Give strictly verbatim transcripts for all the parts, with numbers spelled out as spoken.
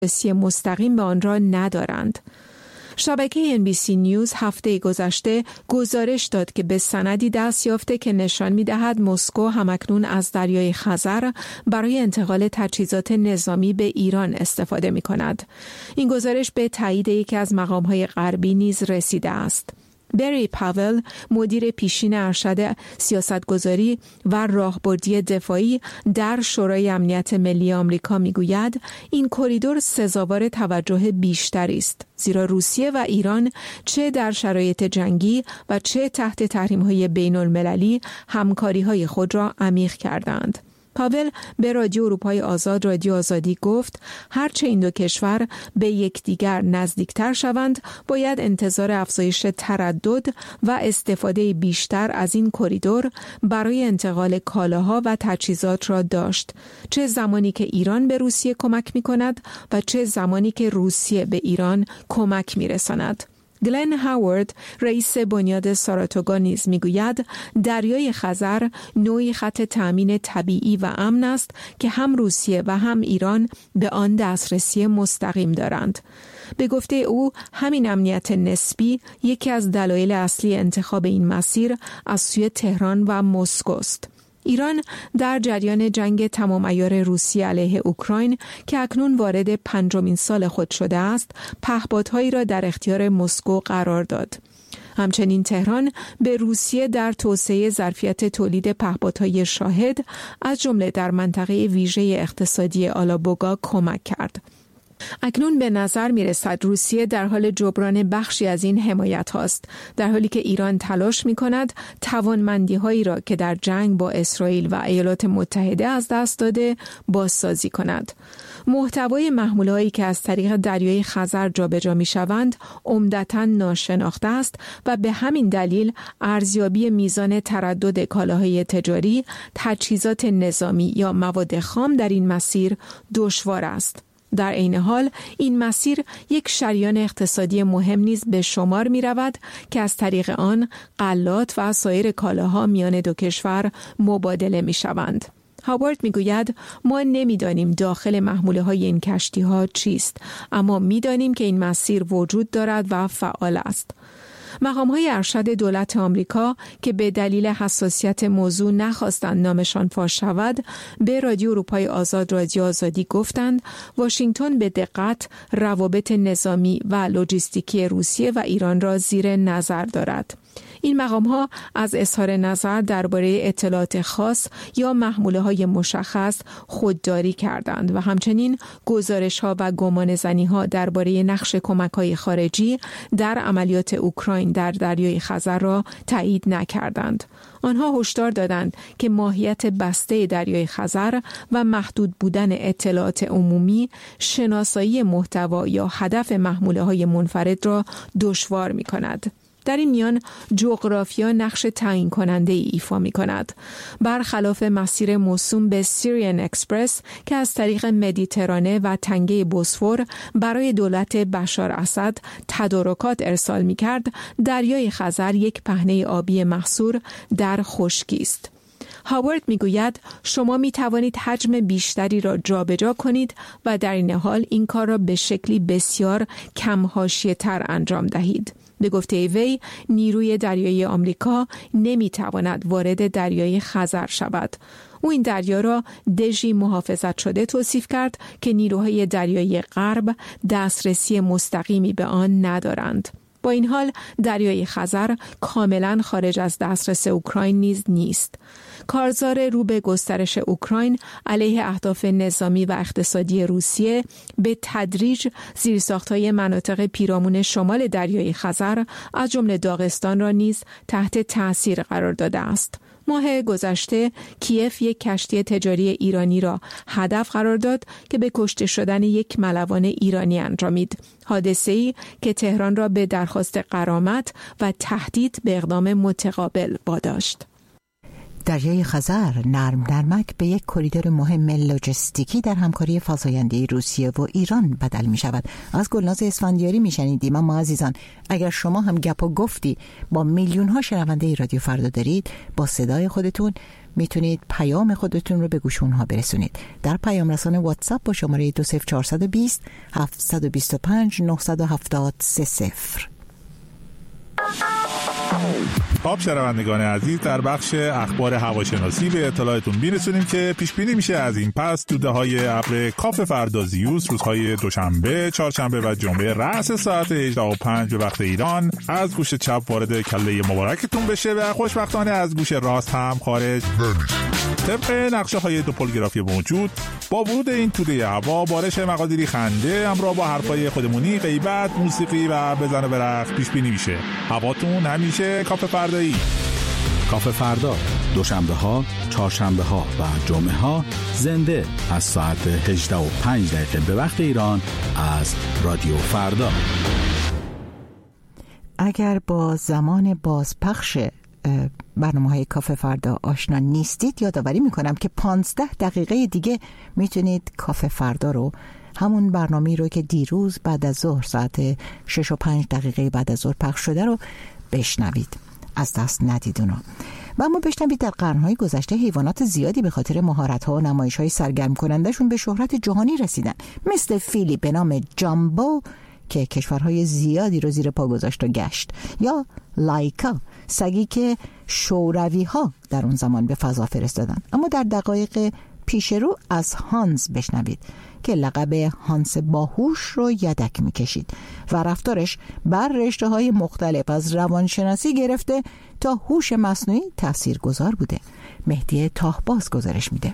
دسترسی مستقیم به آن را ندارند. شبکه ان بی سی نیوز هفته گذشته گزارش داد که به سندی دست یافته که نشان می‌دهد مسکو همکنون از دریای خزر برای انتقال تجهیزات نظامی به ایران استفاده می‌کند. این گزارش به تایید یکی از مقام‌های غربی نیز رسیده است. بری پاول، مدیر پیشین ارشد سیاستگذاری و راهبردی دفاعی در شورای امنیت ملی آمریکا میگوید این کریدور سزاوار توجه بیشتری است، زیرا روسیه و ایران چه در شرایط جنگی و چه تحت تحریم‌های بین‌المللی همکاری‌های خود را عمیق کردند. پاول به رادیو اروپای آزاد رادیو آزادی گفت هرچه این دو کشور به یکدیگر نزدیکتر شوند باید انتظار افزایش تردد و استفاده بیشتر از این کریدور برای انتقال کالاها و تجهیزات را داشت، چه زمانی که ایران به روسیه کمک می کند و چه زمانی که روسیه به ایران کمک می رساند. گلن هاوارد، رئیس بنیاد ساراتوگا نیز میگوید دریای خزر نوعی خط تأمین طبیعی و امن است که هم روسیه و هم ایران به آن دسترسی مستقیم دارند. به گفته او همین امنیت نسبی یکی از دلایل اصلی انتخاب این مسیر از سوی تهران و مسکو است. ایران در جریان جنگ تمام عیار روسیه علیه اوکراین که اکنون وارد پنجمین سال خود شده است، پهپادهایی را در اختیار مسکو قرار داد. همچنین تهران به روسیه در توسعه ظرفیت تولید پهپادهای شاهد از جمله در منطقه ویژه اقتصادی آلابوگا کمک کرد. اکنون به نظر می رسد روسیه در حال جبران بخشی از این حمایت هاست، در حالی که ایران تلاش می کند توانمندی هایی را که در جنگ با اسرائیل و ایالات متحده از دست داده بازسازی کند. محتوای محموله هایی که از طریق دریای خزر جابجا می شوند عمدتاً ناشناخته است و به همین دلیل ارزیابی میزان تردد کالاهای تجاری، تجهیزات نظامی یا مواد خام در این مسیر دشوار است. در عین حال این مسیر یک شریان اقتصادی مهم نیز به شمار می رود که از طریق آن غلات و سایر کالاها میان دو کشور مبادله می شوند. هاوارد می گوید ما نمی دانیم داخل محموله های این کشتی ها چیست، اما می دانیم که این مسیر وجود دارد و فعال است. مقام‌های ارشد دولت آمریکا که به دلیل حساسیت موضوع نخواستند نامشان فاش شود، به رادیو اروپای آزاد رادیو آزادی گفتند واشنگتن به دقت روابط نظامی و لوجستیکی روسیه و ایران را زیر نظر دارد. این مقام‌ها از اظهار نظر درباره اطلاعات خاص یا محموله‌های مشخص خودداری کردند و همچنین گزارش‌ها و گمانه‌زنی‌ها درباره نقش کمک‌های خارجی در عملیات اوکراین در دریای خزر را تایید نکردند. آنها هشدار دادند که ماهیت بسته دریای خزر و محدود بودن اطلاعات عمومی شناسایی محتوا یا هدف محموله‌های منفرد را دشوار می‌کند. در این میان جغرافیا نقش تعیین کننده ای ایفا می کند. برخلاف مسیر موسوم به سیریان اکسپرس که از طریق مدیترانه و تنگه بوسفور برای دولت بشار اسد تدارکات ارسال می کرد، دریای خزر یک پهنه آبی محصور در خشکی است. هاوارد میگوید شما می توانید حجم بیشتری را جابجا کنید و در این حال این کار را به شکلی بسیار کم حاشیه‌تر انجام دهید. به گفته وی نیروی دریایی آمریکا نمی تواند وارد دریای خزر شود. او این دریا را دژی محافظت شده توصیف کرد که نیروهای دریایی غرب دسترسی مستقیمی به آن ندارند. با این حال دریای خزر کاملا خارج از دسترس اوکراین نیز نیست. کارزار رو به گسترش اوکراین علیه اهداف نظامی و اقتصادی روسیه به تدریج زیرساخت‌های مناطق پیرامون شمال دریای خزر از جمله داغستان را نیز تحت تأثیر قرار داده است. ماه گذشته کیف یک کشتی تجاری ایرانی را هدف قرار داد که به کشته شدن یک ملوان ایرانی انجامید. حادثه‌ای که تهران را به درخواست غرامت و تهدید به اقدام متقابل واداشت. دریای خزر نرم نرمک به یک کریدور مهم لوجستیکی در همکاری فزاینده روسیه و ایران بدل می شود. از گلناز اسفندیاری می شنیدیم. اما عزیزان، اگر شما هم گپ و گفتی با میلیون ها شنونده رادیو فردا دارید، با صدای خودتون میتونید پیام خودتون رو به گوش اونها برسونید. در پیام رسان واتساپ با شماره دو صفر چهار دو صفر هفت دو پنج نه هفت سه صفر. خب شنوندگان عزیز، در بخش اخبار هواشناسی به اطلاعتون میرسونیم که پیش بینی میشه از این پس توده‌های ابر کاف فردا زیوس روزهای دوشنبه، چهارشنبه و جمعه رأس ساعت هجده و پنج به وقت ایران از گوش چپ وارد کله مبارکتون بشه و خوشبختانه از گوش راست هم خارج نمیشه. طبق نقشه های دوپولگرافی موجود، با ورود این توده هوا بارش مقادیری خنده همراه با حرفای خودمونی، غیبت، موسیقی و بزن و برقص پیش بینی میشه. هواتون همیشه کاف فردایی. کاف فردا دوشنبه ها، چهارشنبه ها و جمعه ها زنده از ساعت هجده و پنج دقیقه به وقت ایران از رادیو فردا. اگر با زمان بازپخش برنامه‌های کاف فردا آشنا نیستید، یادآوری میکنم که پانزده دقیقه دیگه میتونید کاف فردا رو، همون برنامه‌ای رو که دیروز بعد از ظهر ساعت شش و پنج دقیقه بعد از ظهر پخش شده رو بشنوید. از دست ندید اونو. و اما بشنوید در قرن‌های گذشته حیوانات زیادی به خاطر مهارت‌ها و نمایش‌های سرگرم کنندشون به شهرت جهانی رسیدن، مثل فیلی به نام جامبو که کشورهای زیادی رو زیر پا گذاشت و گشت، یا لایکا، سگی که شوروی‌ها در اون زمان به فضا فرستادن. اما در دقایق پیش رو از هانس بشنوید که لقب هانس باهوش رو یدک میکشید و رفتارش بر رشته‌های مختلف از روانشناسی گرفته تا هوش مصنوعی تاثیرگذار بوده. مهدی تاهباز گزارش میده.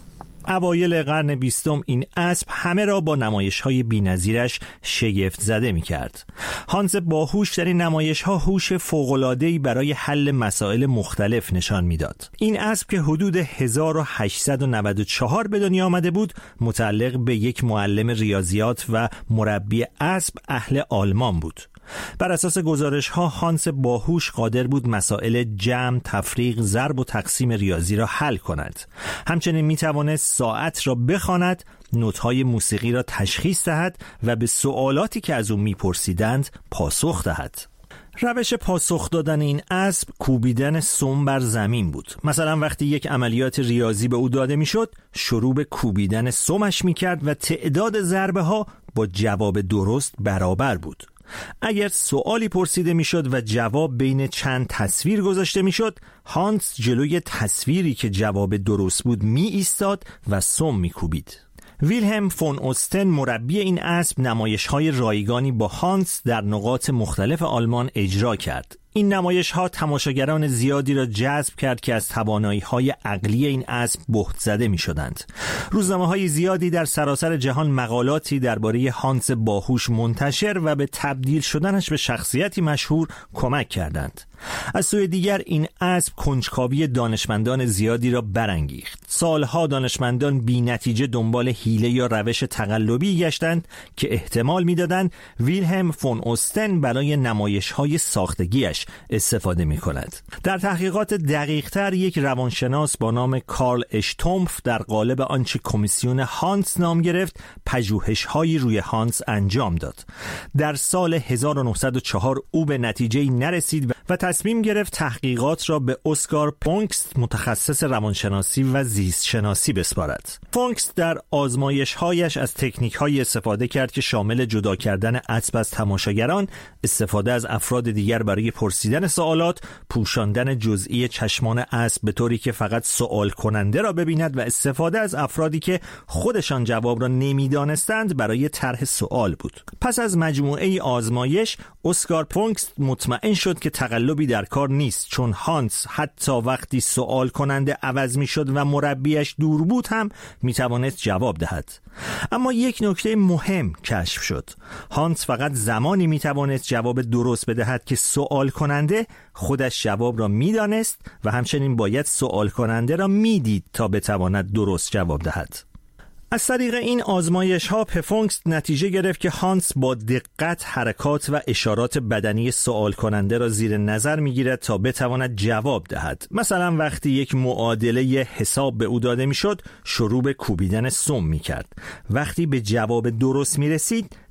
اوایل قرن بیستم این اسب همه را با نمایش‌های بی‌نظیرش شگفت زده می‌کرد. هانس باهوش در این نمایش‌ها هوش فوق‌العاده‌ای برای حل مسائل مختلف نشان می‌داد. این اسب که حدود هزار و هشتصد و نود و چهار به دنیا آمده بود، متعلق به یک معلم ریاضیات و مربی اسب اهل آلمان بود. بر اساس گزارش ها هانس باهوش قادر بود مسائل جمع، تفریق، ضرب و تقسیم ریاضی را حل کند. همچنین می توانست ساعت را بخواند، نوت‌های موسیقی را تشخیص دهد و به سوالاتی که از او می پرسیدند پاسخ دهد. روش پاسخ دادن این اسب کوبیدن سم بر زمین بود. مثلا وقتی یک عملیات ریاضی به او داده میشد، شروع به کوبیدن سمش میکرد و تعداد ضربه ها با جواب درست برابر بود. اگر سوالی پرسیده میشد و جواب بین چند تصویر گذاشته میشد، هانس جلوی تصویری که جواب درست بود می ایستاد و سم میکوبید. ویلهلم فون اوستن مربی این اسب نمایش‌های رایگانی با هانس در نقاط مختلف آلمان اجرا کرد. این نمایش‌ها تماشاگران زیادی را جذب کرد که از توانایی‌های عقلی این اسب بهت زده می‌شدند. روزنامه‌های زیادی در سراسر جهان مقالاتی درباره هانس باهوش منتشر و به تبدیل شدنش به شخصیتی مشهور کمک کردند. از سوی دیگر این اسب کنجکاوی دانشمندان زیادی را برانگیخت. سالها دانشمندان بی نتیجه دنبال حیله یا روش تقلبی گشتند که احتمال می‌دادند ویلهلم فون اوستن برای نمایش‌های ساختگیش استفاده می‌کند. در تحقیقات دقیق‌تر یک روانشناس با نام کارل اشتومف در قالب آنچه کمیسیون هانس نام گرفت، پژوهش‌هایی روی هانس انجام داد. در سال هزار و نهصد و چهار او به نتیجه‌ای نرسید و تصمیم گرفت تحقیقات را به اسکار فونکست متخصص روانشناسی و زیست شناسی بسپارد. فونکست در آزمایش‌هایش از تکنیک‌هایی استفاده کرد که شامل جدا کردن اسب از تماشاگران، استفاده از افراد دیگر برای پرسیدن سوالات، پوشاندن جزئی چشمان اسب به طوری که فقط سوال کننده را ببیند و استفاده از افرادی که خودشان جواب را نمی‌دانستند برای طرح سوال بود. پس از مجموعه آزمایش، اسکار فونکست مطمئن شد که تقلبی در کار نیست، چون هانس حتی وقتی سوال کننده عوض می شد و مربیش دور بود هم می توانست جواب دهد. اما یک نکته مهم کشف شد. هانس فقط زمانی می توانست جواب درست بدهد که سوال کننده خودش جواب را می دانست و همچنین باید سوال کننده را می دید تا بتواند درست جواب دهد. از طریق این آزمایش ها فونکست نتیجه گرفت که هانس با دقت حرکات و اشارات بدنی سوال کننده را زیر نظر می گیرد تا بتواند جواب دهد. مثلا وقتی یک معادله حساب به او داده می شد، شروع به کوبیدن سم می کرد. وقتی به جواب درست می رسید،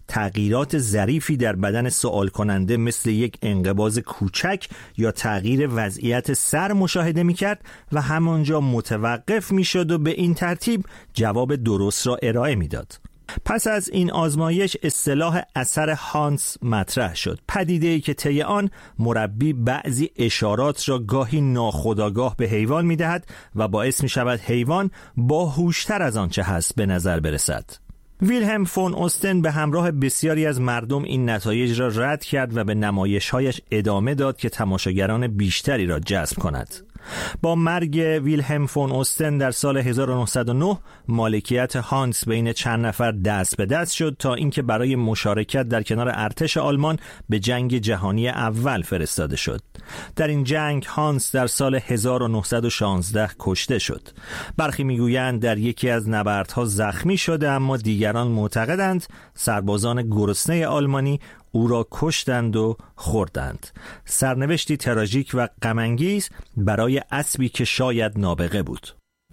تغییرات ظریفی در بدن سوال کننده مثل یک انقباض کوچک یا تغییر وضعیت سر مشاهده می‌کرد و همانجا متوقف می‌شد و به این ترتیب جواب درست را ارائه می‌داد. پس از این آزمایش اصطلاح اثر هانس مطرح شد، پدیده‌ای که طی آن مربی بعضی اشارات را گاهی ناخودآگاه به حیوان می‌دهد و باعث می‌شود حیوان باهوش‌تر از آنچه هست به نظر برسد. ویلهلم فون اوستن به همراه بسیاری از مردم این نتایج را رد کرد و به نمایش‌هایش ادامه داد که تماشاگران بیشتری را جذب کند. با مرگ ویلهلم فون اوستن در سال هزار و نهصد و نه مالکیت هانس بین چند نفر دست به دست شد تا اینکه برای مشارکت در کنار ارتش آلمان به جنگ جهانی اول فرستاده شد. در این جنگ هانس در سال هزار و نهصد و شانزده کشته شد. برخی میگویند در یکی از نبردها زخمی شده، اما دیگران معتقدند سربازان گرسنه آلمانی او را کشتند و خوردند. سرنوشتی تراژیک و غم‌انگیز برای اسبی که شاید نابغه بود.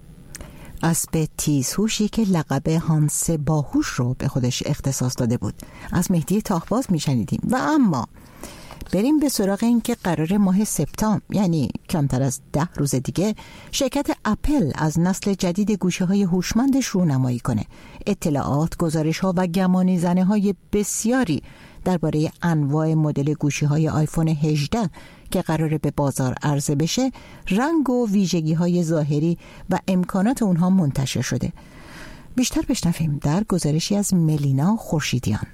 اسب تیزهوشی که لقب هانس باهوش رو به خودش اختصاص داده بود. از مهدی تاهباز میشنیدیم. و اما بریم به سراغ این که قرار ماه سپتامبر، یعنی کمتر از ده روز دیگه، شرکت اپل از نسل جدید گوشی‌های هوشمندش رونمایی کنه. اطلاعات، گزارش‌ها و گمانه‌زنی‌های بسیاری درباره انواع مدل گوشی‌های آیفون هجده که قراره به بازار عرضه بشه، رنگ و ویژگی‌های ظاهری و امکانات اونها منتشر شده. بیشتر بشنویم در گزارشی از ملینا خورشیدیان.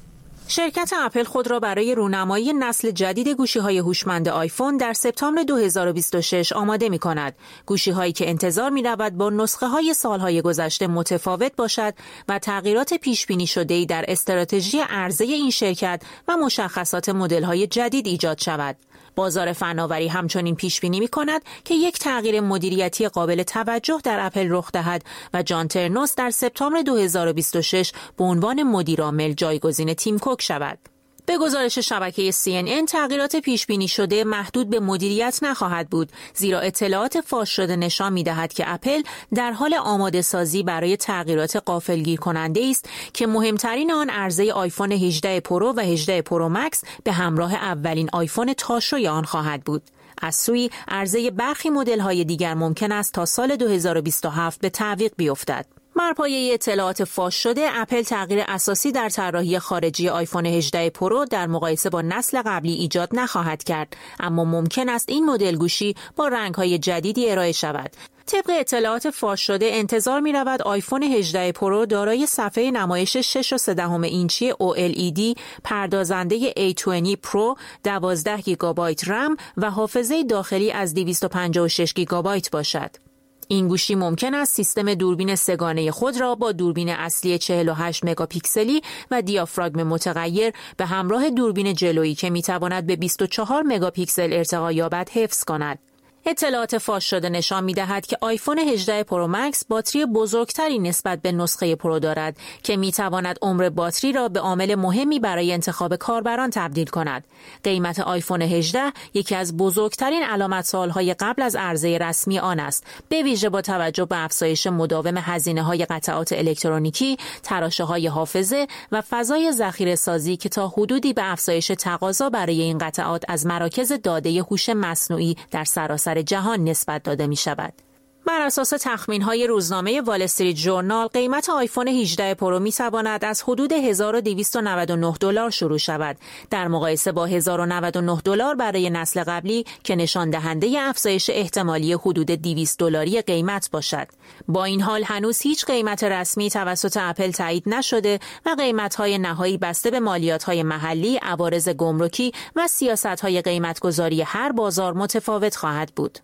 شرکت اپل خود را برای رونمایی نسل جدید گوشی‌های هوشمند آیفون در سپتامبر دو هزار و بیست و شش آماده می‌کند. گوشی‌هایی که انتظار می‌رود با نسخه‌های سال‌های گذشته متفاوت باشد و تغییرات پیش‌بینی شده‌ای در استراتژی عرضه این شرکت و مشخصات مدل‌های جدید ایجاد شود. بازار فناوری همچنین پیش بینی می‌کند که یک تغییر مدیریتی قابل توجه در اپل رخ دهد و جان ترنوس در سپتامبر دو هزار و بیست و شش به عنوان مدیرعامل جایگزین تیم کوک شود. به گزارش شبکه سی ان ان تغییرات پیش بینی شده محدود به مدیریت نخواهد بود، زیرا اطلاعات فاش شده نشان می‌دهد که اپل در حال آماده سازی برای تغییرات غافلگیر کننده است که مهمترین آن عرضه آیفون هجده پرو و هجده پرو مکس به همراه اولین آیفون تاشوی آن خواهد بود. از سوی عرضه برخی مدل‌های دیگر ممکن است تا سال دو هزار و بیست و هفت به تعویق بیفتد. بر پایه اطلاعات فاش شده، اپل تغییر اساسی در طراحی خارجی آیفون هجده پرو در مقایسه با نسل قبلی ایجاد نخواهد کرد، اما ممکن است این مدل گوشی با رنگ‌های جدیدی ارائه شود. طبق اطلاعات فاش شده انتظار می رود آیفون هجده پرو دارای صفحه نمایش شش و سه دهم اینچی او ال ای دی، پردازنده ای بیست پرو، دوازده گیگابایت رم و حافظه داخلی از دویست و پنجاه و شش گیگابایت باشد. این گوشی ممکن است سیستم دوربین سه‌گانه خود را با دوربین اصلی چهل و هشت مگاپیکسلی و دیافراگم متغیر به همراه دوربین جلویی که میتواند به بیست و چهار مگاپیکسل ارتقا یابد حفظ کند. اطلاعات فاش شده نشان می‌دهد که آیفون هجده پرو مکس باتری بزرگتری نسبت به نسخه پرو دارد که می‌تواند عمر باتری را به عامل مهمی برای انتخاب کاربران تبدیل کند. قیمت آیفون هجده یکی از بزرگترین علامت سوال‌های قبل از عرضه رسمی آن است، به ویژه با توجه به افزایش مداوم هزینه‌های قطعات الکترونیکی، تراشه‌های حافظه و فضای ذخیره‌سازی که تا حدودی به افزایش تقاضا برای این قطعات از مراکز داده هوش مصنوعی در سراسر جهان نسبت داده می شود. بر اساس تخمین‌های روزنامه وال استریت ژورنال، قیمت آیفون هجده پرو می‌تواند از حدود هزار و دویست و نود و نه دلار شروع شود، در مقایسه با هزار و نود و نه دلار برای نسل قبلی که نشان دهنده افزایش احتمالی حدود دویست دلاری قیمت باشد. با این حال هنوز هیچ قیمت رسمی توسط اپل تایید نشده و قیمت‌های نهایی بسته به مالیات‌های محلی، عوارض گمرکی و سیاست‌های قیمت‌گذاری هر بازار متفاوت خواهد بود.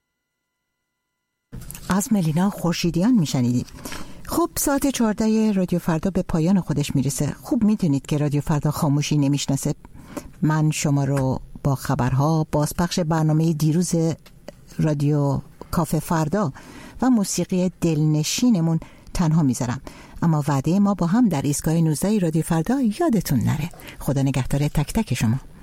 از ملینا خورشیدیان میشنیدیم. خب ساعت چهارده رادیو فردا به پایان خودش میرسه. خوب میدونید که رادیو فردا خاموشی نمیشناسه. من شما رو با خبرها، بازپخش برنامه دیروز رادیو کافه فردا و موسیقی دلنشینمون تنها میذارم، اما وعده ما با هم در ایستگاه نوزده رادیو فردا یادتون نره. خدا نگهدار تک تک شما.